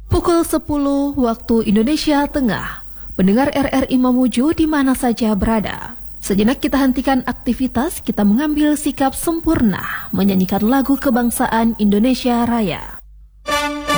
Pukul 10 waktu Indonesia Tengah. Pendengar RRI Mamuju di mana saja berada. Sejenak kita hentikan aktivitas, kita mengambil sikap sempurna menyanyikan lagu kebangsaan Indonesia Raya.